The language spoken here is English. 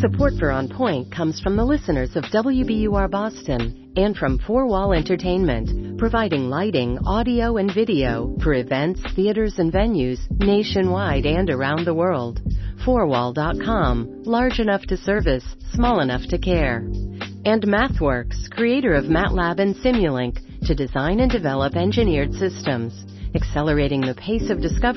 Support for On Point comes from the listeners of WBUR Boston and from 4Wall Entertainment, providing lighting, audio, and video for events, theaters, and venues nationwide and around the world. 4Wall.com, large enough to service, small enough to care. And MathWorks, creator of MATLAB and Simulink, to design and develop engineered systems, accelerating the pace of discovery